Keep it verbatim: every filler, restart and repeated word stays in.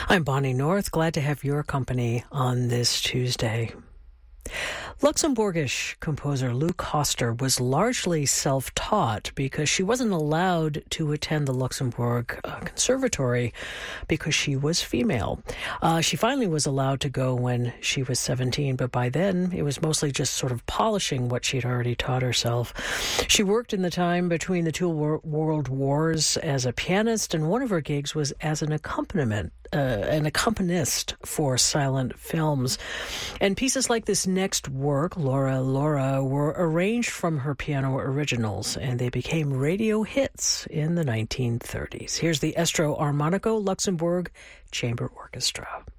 I'm Bonnie North. Glad to have your company on this Tuesday. Luxembourgish composer Lou Koster was largely self-taught because she wasn't allowed to attend the Luxembourg uh, Conservatory because she was female. Uh, she finally was allowed to go when she was seventeen, but by then it was mostly just sort of polishing what she'd already taught herself. She worked in the time between the two wor- world wars as a pianist, and one of her gigs was as an accompaniment, uh, an accompanist for silent films. And pieces like this next work, Laura Laura, were arranged from her piano originals, and they became radio hits in the nineteen thirties. Here's the Estro Armonico Luxembourg Chamber Orchestra.